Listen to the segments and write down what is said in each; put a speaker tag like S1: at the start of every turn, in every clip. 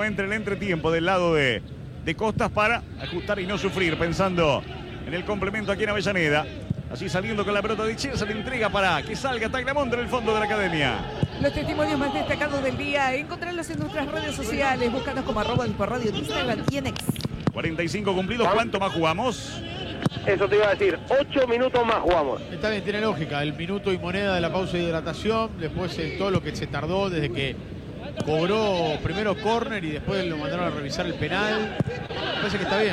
S1: entra el entretiempo del lado de Costas para ajustar y no sufrir, pensando en el complemento aquí en Avellaneda. Así saliendo con la pelota de Chiesa, le entrega para que salga Tagliamonte en el fondo de la academia.
S2: Los testimonios más destacados del día, encontrarlos en nuestras redes sociales. Búscanos como @Disporradio en Instagram y en X.
S1: 45 cumplidos, ¿cuánto más jugamos?
S3: Eso te iba a decir, 8 minutos más jugamos.
S4: Está bien, tiene lógica. El minuto y moneda de la pausa de hidratación, después todo lo que se tardó desde que cobró primero córner y después lo mandaron a revisar el penal. Me parece que está bien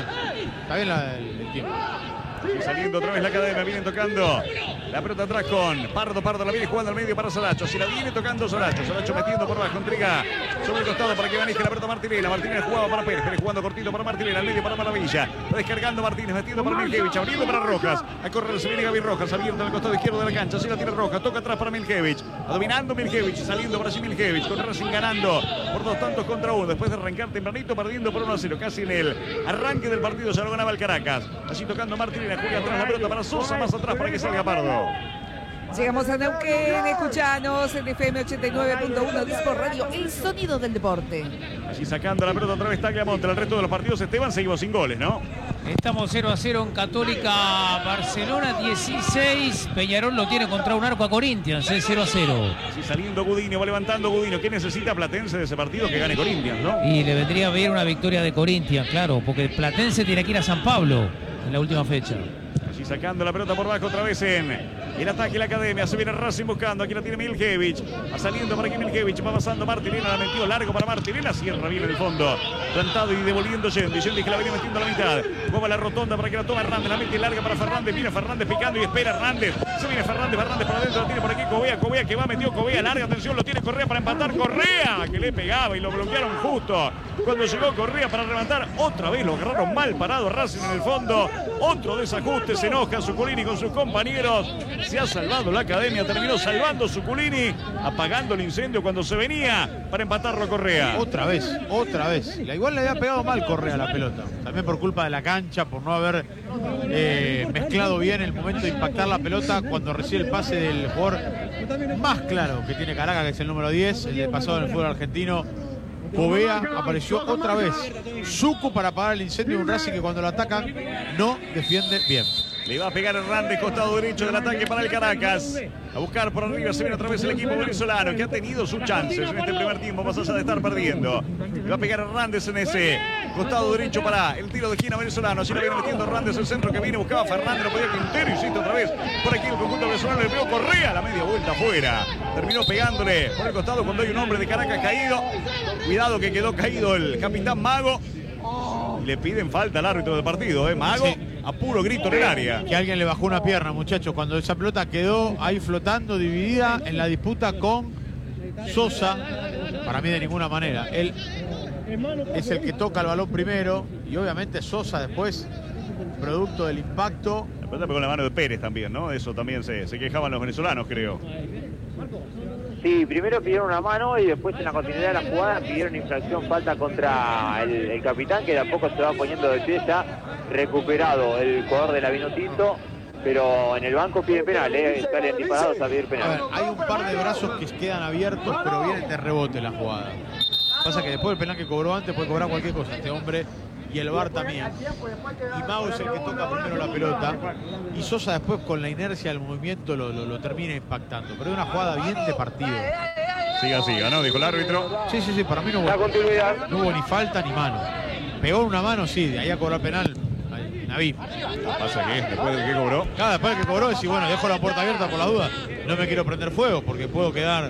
S4: el tiempo.
S1: Y saliendo otra vez la academia, vienen tocando la pelota atrás con Pardo la viene jugando al medio para Solacho, si la viene tocando Solacho metiendo por abajo, entrega sobre el costado para que maneje la pelota Martinelli jugaba para Pérez jugando cortito para Martinelli, al medio para Maravilla, está descargando Martínez, metiendo para Milkevich, abriendo para Rojas, a correr se viene Gaby Rojas, abierto en el costado izquierdo de la cancha, así la tiene Rojas, toca atrás para Milkevich, dominando Milkevich, saliendo para allí Milkevich, con Racing ganando por 2 tantos contra 1, después de arrancar tempranito, perdiendo por 1-0, casi en el arranque del partido ya lo ganaba el Caracas, así tocando Martinelli, juega atrás la pelota para Sosa, más atrás para que salga Pardo.
S2: Llegamos a Neuquén, escuchanos en FM 89.1 Disporradio, el sonido del deporte.
S1: Allí sacando la pelota otra vez Tagliamonte. El resto de los partidos, Esteban, seguimos sin goles, ¿no?
S5: Estamos 0-0 en Católica Barcelona 16. Peñarol lo tiene contra un arco a Corinthians, 0-0.
S1: Así saliendo Gudinio, va levantando Gudinio. ¿Qué necesita Platense de ese partido? Que gane Corinthians, ¿no?
S5: Y le vendría bien una victoria de Corinthians, claro, porque Platense tiene que ir a San Pablo en la última fecha.
S1: Allí sacando la pelota por abajo otra vez en el ataque la academia. Se viene Racing buscando. Aquí la tiene Milkevich. Va saliendo por aquí Milkevich. Va pasando Martinelli. La metió largo para Martinelli. Cierra bien en el fondo. Plantado y devolviendo Yendi. Yendi que la venía metiendo a la mitad. Juega la rotonda para que la tome Hernández. La mete larga para Fernández. Viene Fernández picando y espera Hernández. Se viene Fernández para adentro. La tiene por aquí Covea que va. Metió Covea larga. Atención. Lo tiene Correa para empatar. Correa que le pegaba y lo bloquearon justo. Cuando llegó Correa para levantar. Otra vez lo agarraron mal parado Racing en el fondo. Otro desajuste. Se enoja Zuculini con sus compañeros. Se ha salvado la academia, terminó salvando Zuculini, apagando el incendio cuando se venía para empatarlo Correa.
S4: Otra vez. Igual le había pegado mal Correa a la pelota. También por culpa de la cancha, por no haber mezclado bien el momento de impactar la pelota cuando recibe el pase del jugador más claro que tiene Caracas, que es el número 10, el de pasado en el fútbol argentino. Covea apareció otra vez. Zucu para apagar el incendio de un Racing que cuando lo atacan no defiende bien.
S1: Le va a pegar Hernández, costado derecho del ataque para el Caracas. A buscar por arriba, se viene otra vez el equipo venezolano que ha tenido sus chances en este primer tiempo, más allá de estar perdiendo. Le va a pegar Hernández en ese costado derecho para el tiro de esquina venezolano. Así lo viene metiendo Hernández, el centro que viene, buscaba Fernández, lo podía Quintero, insiste otra vez. Por aquí el conjunto venezolano le pegó Correa, la media vuelta afuera. Terminó pegándole por el costado cuando hay un hombre de Caracas caído. Cuidado que quedó caído el capitán Mago. Y le piden falta al árbitro del partido, Mago. Sí. A puro grito en el área.
S4: Que alguien le bajó una pierna, muchachos, cuando esa pelota quedó ahí flotando, dividida en la disputa con Sosa. Para mí de ninguna manera. Él es el que toca el balón primero y obviamente Sosa después, producto del impacto.
S1: La pelota pegó en la mano de Pérez también, ¿no? Eso también se quejaban los venezolanos, creo.
S3: Sí, primero pidieron una mano y después en la continuidad de la jugada pidieron infracción, falta contra el capitán, que de a poco se va poniendo de pie ya, recuperado el jugador de la Vinotinto, pero en el banco piden penal, salen disparados a pedir penal.
S4: A ver, hay un par de brazos que quedan abiertos, pero vienen de rebote la jugada. Pasa que después del penal que cobró antes puede cobrar cualquier cosa este hombre. Y el VAR también. Y Mago es el que toca primero la pelota. Y Sosa después con la inercia del movimiento lo termina impactando. Pero es una jugada bien de partido.
S1: Siga, ¿no? Dijo el árbitro.
S4: Sí, para mí no hubo ni falta ni mano. Pegó una mano, sí, de ahí a cobrar penal. Naví.
S1: Pasa que después del que cobró.
S4: Claro, después del que cobró, decís, bueno, dejo la puerta abierta por la duda. No me quiero prender fuego porque puedo quedar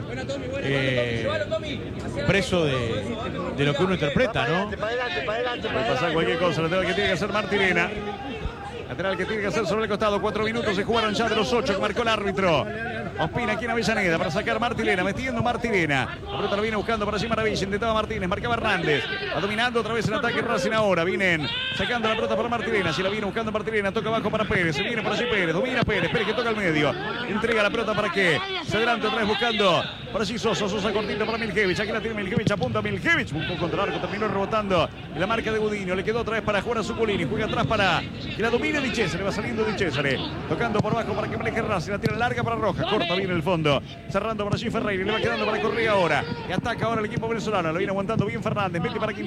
S4: preso de lo que uno interpreta, ¿no?
S1: Puede pasar cualquier cosa. Lo que tiene que hacer Martirena. Lateral que tiene que hacer sobre el costado. 4 minutos se jugaron ya de los 8 que marcó el árbitro. Ospina aquí en Avellaneda para sacar Martirena, metiendo Martirena. La pelota la viene buscando para allí Maravilla, intentaba Martínez, marcaba Hernández. Va dominando otra vez el ataque Racing ahora. Vienen sacando la pelota para Martirena, si la viene buscando Martirena, toca abajo para Pérez. Se viene por allí Pérez, domina Pérez que toca al medio. Entrega la pelota para que se adelante otra vez buscando por allí Sosa cortito para Milkevich. Aquí la tiene Milkevich, apunta a Milkevich. Buscó contra el arco, terminó rebotando en la marca de Gudinio. Le quedó otra vez para jugar a Zuculini. Juega atrás para que la domine Di Cesare. Va saliendo Di Cesare. Tocando por abajo para que maneje Racing. La tira larga para Rojas. Corta bien el fondo. Cerrando por allí Ferreira. Le va quedando para Correa ahora. Y ataca ahora el equipo venezolano. Lo viene aguantando bien Fernández. Mete para